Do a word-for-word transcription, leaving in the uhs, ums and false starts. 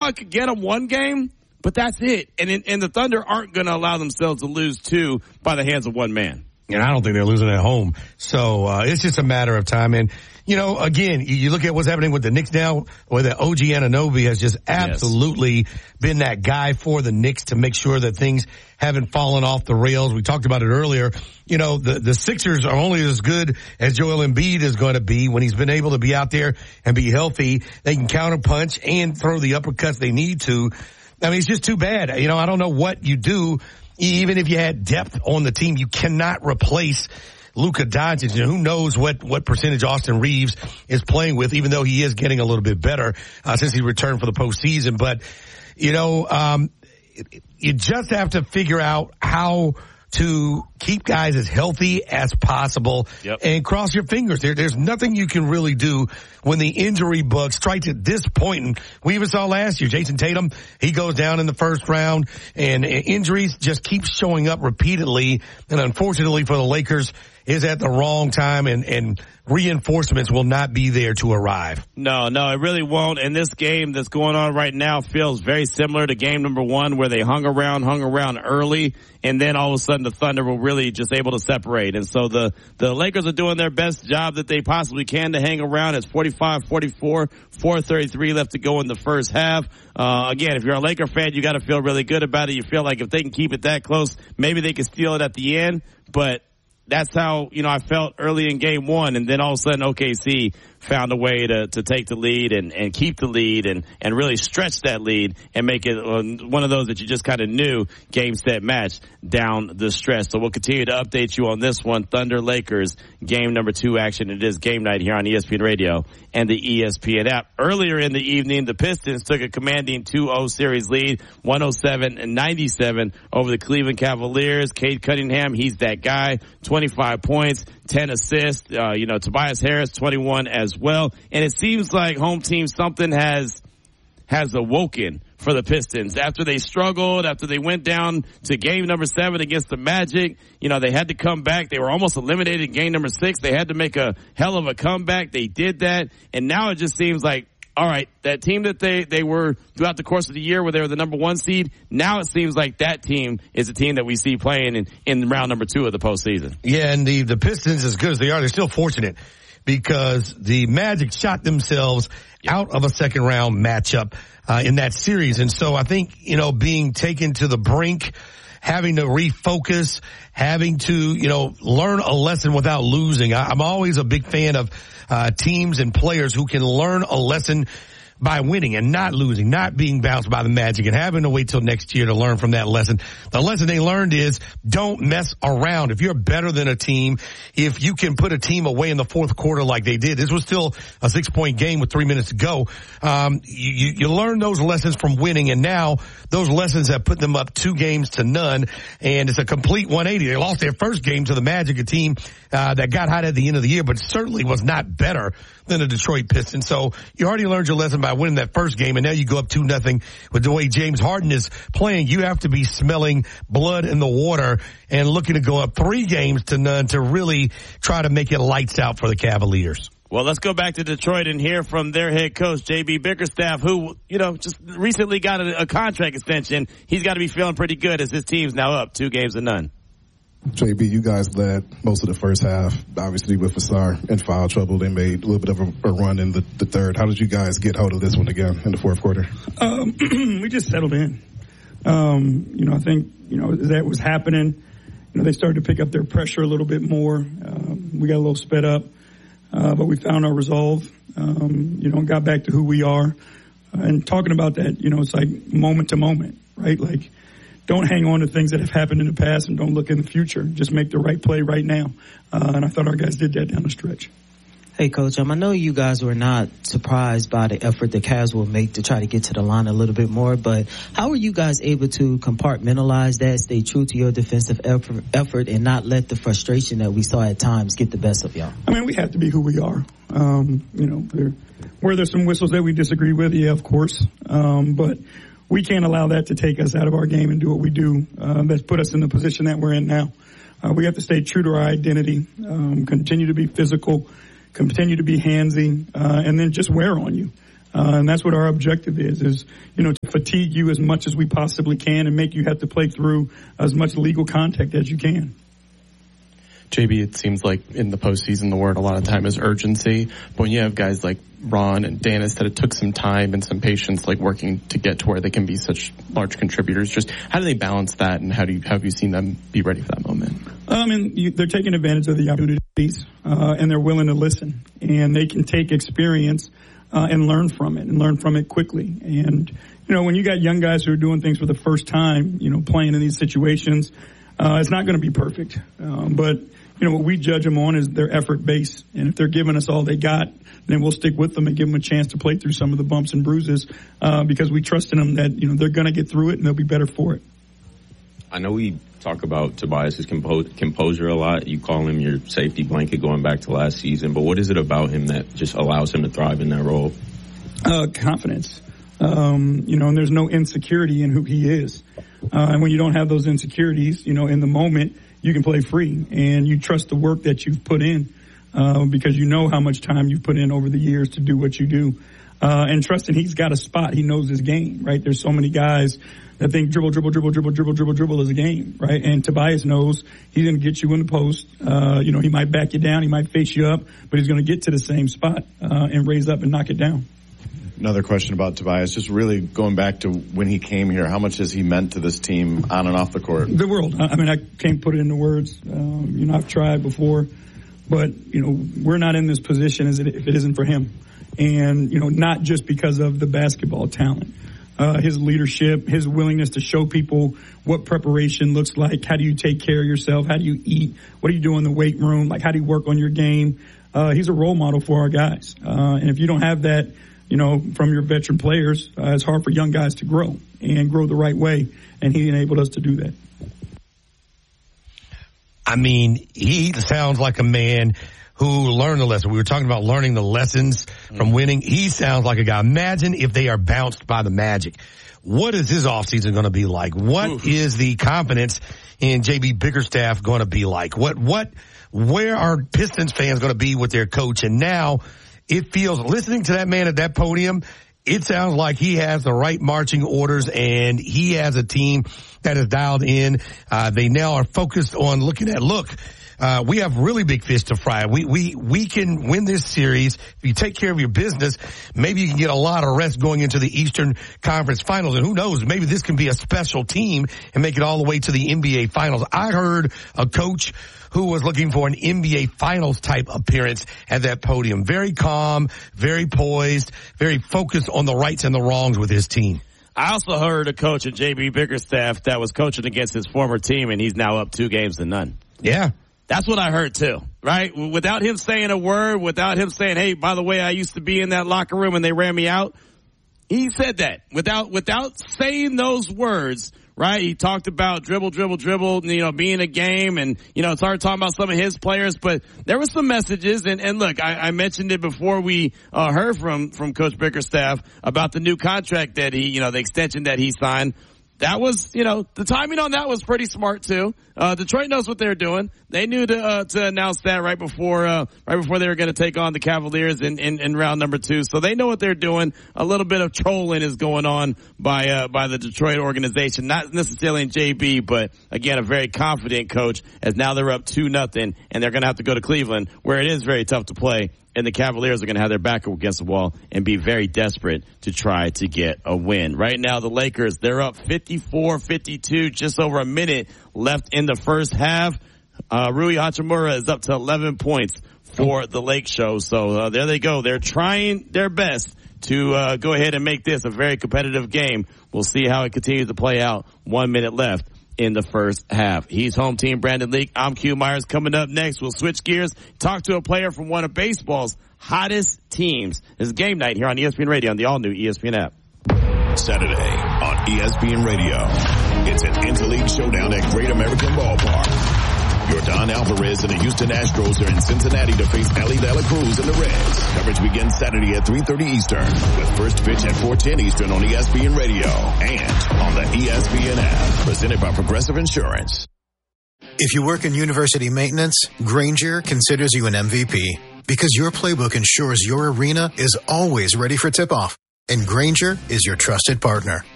probably could get them one game, but that's it. And in, and the Thunder aren't going to allow themselves to lose two by the hands of one man. And I don't think they're losing at home. So, uh, it's just a matter of time. And, you know, again, you, you look at what's happening with the Knicks now, where the O G Anunoby has just absolutely yes. been that guy for the Knicks to make sure that things haven't fallen off the rails. We talked about it earlier. You know, the, the Sixers are only as good as Joel Embiid is going to be when he's been able to be out there and be healthy. They can counterpunch and throw the uppercuts they need to. I mean, it's just too bad. You know, I don't know what you do. Even if you had depth on the team, you cannot replace Luka Doncic. And who knows what, what percentage Austin Reeves is playing with, even though he is getting a little bit better, uh, since he returned for the postseason. But, you know, um, you just have to figure out how to keep guys as healthy as possible yep. and cross your fingers. There, there's nothing you can really do when the injury bug strikes at this point. And we even saw last year, Jason Tatum, he goes down in the first round, and injuries just keep showing up repeatedly. And unfortunately for the Lakers, is at the wrong time, and, and reinforcements will not be there to arrive. No, no, it really won't. And this game that's going on right now feels very similar to game number one, where they hung around, hung around early, and then all of a sudden the Thunder were really just able to separate. And so the, the Lakers are doing their best job that they possibly can to hang around. It's forty-five forty-four, four thirty-three left to go in the first half. Uh, again, if you're a Laker fan, you got to feel really good about it. You feel like if they can keep it that close, maybe they can steal it at the end, but that's how, you know, I felt early in game one, and then all of a sudden O K C found a way to, to take the lead and, and keep the lead and, and really stretch that lead and make it one of those that you just kind of knew game, set, match down the stretch. So we'll continue to update you on this one. Thunder Lakers game number two action. It is game night here on E S P N Radio and the E S P N app. Earlier in the evening, the Pistons took a commanding two oh series lead, one oh seven ninety-seven over the Cleveland Cavaliers. Cade Cunningham, he's that guy, twenty-five points, ten assists. Uh, you know, Tobias Harris, twenty-one as well. And it seems like home team something has has awoken for the Pistons. After they struggled, after they went down to game number seven against the Magic, you know, they had to come back. They were almost eliminated in game number six. They had to make a hell of a comeback. They did that. And now it just seems like, all right, that team that they, they were throughout the course of the year where they were the number one seed, now it seems like that team is a team that we see playing in, in round number two of the postseason. Yeah, and the, the Pistons, as good as they are, they're still fortunate because the Magic shot themselves yep. out of a second round matchup uh, in that series. And so I think, you know, being taken to the brink, having to refocus, having to, you know, learn a lesson without losing. I, I'm always a big fan of uh teams and players who can learn a lesson by winning and not losing, not being bounced by the Magic and having to wait till next year to learn from that lesson. The lesson they learned is don't mess around. If you're better than a team, if you can put a team away in the fourth quarter like they did, this was still a six-point game with three minutes to go. Um, you, you learn those lessons from winning, and now those lessons have put them up two games to none, and it's a complete one eighty. They lost their first game to the Magic, a team uh, that got hot at the end of the year, but certainly was not better than the Detroit Pistons. So you already learned your lesson by winning that first game, and now you go up two nothing with the way James Harden is playing. You have to be smelling blood in the water and looking to go up three games to none to really try to make it lights out for the Cavaliers. Well, let's go back to Detroit and hear from their head coach, J B Bickerstaff, who, you know, just recently got a, a contract extension. He's got to be feeling pretty good as his team's now up two games to none. J B, you guys led most of the first half, obviously with Fasar in foul trouble. They made a little bit of a, a run in the, the third. How did you guys get hold of this one again in the fourth quarter? Um, we just settled in. Um, you know, I think, you know, as that was happening, you know, they started to pick up their pressure a little bit more. Um, we got a little sped up, uh, but we found our resolve, um, you know, and got back to who we are. Uh, and talking about that, you know, it's like moment to moment, right? Like, don't hang on to things that have happened in the past and don't look in the future. Just make the right play right now. Uh, and I thought our guys did that down the stretch. Hey, Coach, um, I know you guys were not surprised by the effort the Cavs will make to try to get to the line a little bit more, but how are you guys able to compartmentalize that, stay true to your defensive effort, effort and not let the frustration that we saw at times get the best of y'all? I mean, we have to be who we are. Um, you know, there, where there's some whistles that we disagree with, yeah, of course. Um, but we can't allow that to take us out of our game and do what we do. Uh, that's put us in the position that we're in now. Uh, we have to stay true to our identity, um, continue to be physical, continue to be handsy, uh, and then just wear on you. Uh, and that's what our objective is, is, you know, to fatigue you as much as we possibly can and make you have to play through as much legal contact as you can. J B, it seems like in the postseason, the word a lot of time is urgency. But when you have guys like Ron and Danis that it took some time and some patience, like working to get to where they can be such large contributors, just how do they balance that, and how do you, how have you seen them be ready for that moment? I mean, you, they're taking advantage of the opportunities, uh, and they're willing to listen, and they can take experience uh, and learn from it, and learn from it quickly. And, you know, when you got young guys who are doing things for the first time, you know, playing in these situations, uh, it's not going to be perfect. Um, but, you know, what we judge them on is their effort base. And if they're giving us all they got, then we'll stick with them and give them a chance to play through some of the bumps and bruises, uh, because we trust in them that, you know, they're going to get through it and they'll be better for it. I know we talk about Tobias's compo- composure a lot. You call him your safety blanket going back to last season. But what is it about him that just allows him to thrive in that role? Uh, confidence. Um, you know, and there's no insecurity in who he is. Uh, and when you don't have those insecurities, you know, in the moment, you can play free, and you trust the work that you've put in, uh, because you know how much time you've put in over the years to do what you do. Uh, and trusting he's got a spot. He knows his game, right? There's so many guys that think dribble, dribble, dribble, dribble, dribble, dribble, dribble is a game, right? And Tobias knows he's going to get you in the post. Uh, you know, he might back you down, he might face you up, but he's going to get to the same spot, uh, and raise up and knock it down. Another question about Tobias, just really going back to when he came here, how much has he meant to this team on and off the court? The world. I mean, I can't put it into words. Um, you know, I've tried before, but, you know, we're not in this position as it, if it isn't for him. And, you know, not just because of the basketball talent. Uh, his leadership, his willingness to show people what preparation looks like. How do you take care of yourself? How do you eat? What do you do in the weight room? Like, how do you work on your game? Uh, he's a role model for our guys. Uh, and if you don't have that, you know, from your veteran players, uh, it's hard for young guys to grow and grow the right way. And he enabled us to do that. I mean, he sounds like a man who learned the lesson. We were talking about learning the lessons from winning. He sounds like a guy. Imagine if they are bounced by the Magic. What is his offseason going to be like? What Oof. is the confidence in J B Bickerstaff going to be like? What, what, where are Pistons fans going to be with their coach? And now it feels, listening to that man at that podium, it sounds like he has the right marching orders and he has a team that is dialed in. Uh, they now are focused on looking at, look, Uh, we have really big fish to fry. We, we, we can win this series. If you take care of your business, maybe you can get a lot of rest going into the Eastern Conference Finals. And who knows, maybe this can be a special team and make it all the way to the N B A Finals. I heard a coach who was looking for an N B A Finals type appearance at that podium. Very calm, very poised, very focused on the rights and the wrongs with his team. I also heard a coach at J B Bickerstaff that was coaching against his former team, and he's now up two games to none. Yeah. That's what I heard too, right? Without him saying a word, without him saying, hey, by the way, I used to be in that locker room and they ran me out. He said that without, without saying those words, right? He talked about dribble, dribble, dribble, you know, being a game, and, you know, it's hard talking about some of his players, but there were some messages, and, and look, I, I mentioned it before we, uh, heard from, from Coach Bickerstaff about the new contract that he, you know, the extension that he signed. That was, you know, the timing on that was pretty smart too. Uh, Detroit knows what they're doing. They knew to, uh, to announce that right before, uh, right before they were going to take on the Cavaliers in, in, in round number two. So they know what they're doing. A little bit of trolling is going on by, uh, by the Detroit organization. Not necessarily in J B, but again, a very confident coach, as now they're up two nothing and they're going to have to go to Cleveland, where it is very tough to play. And the Cavaliers are going to have their back against the wall and be very desperate to try to get a win. Right now, the Lakers, they're up fifty-four fifty-two, just over a minute left in the first half. Uh, Rui Hachimura is up to eleven points for the Lake Show. So uh, there they go. They're trying their best to uh, go ahead and make this a very competitive game. We'll see how it continues to play out. One minute left in the first half. He's home team Brandon Leak. I'm Q Myers. Coming up next, we'll switch gears, talk to a player from one of baseball's hottest teams. This is Game Night here on E S P N Radio on the all-new E S P N app. Saturday on E S P N Radio. It's an Interleague showdown at Great American Ballpark. Yordan Alvarez and the Houston Astros are in Cincinnati to face Ellie De La Cruz and the Reds. Coverage begins Saturday at three thirty Eastern, with first pitch at four ten Eastern on E S P N Radio and on the E S P N app. Presented by Progressive Insurance. If you work in university maintenance, Grainger considers you an M V P. Because your playbook ensures your arena is always ready for tip-off. And Grainger is your trusted partner.